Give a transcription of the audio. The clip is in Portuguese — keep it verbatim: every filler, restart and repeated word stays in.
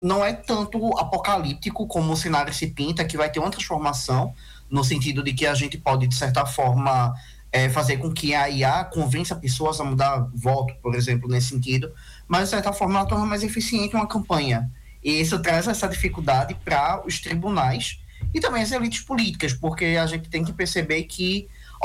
não é tanto apocalíptico como o cenário se pinta, que vai ter uma transformação, no sentido de que a gente pode, de certa forma, é, fazer com que a I A convença pessoas a mudar voto, por exemplo, nesse sentido, mas, de certa forma, ela torna mais eficiente uma campanha. E isso traz essa dificuldade para os tribunais e também as elites políticas, porque a gente tem que perceber que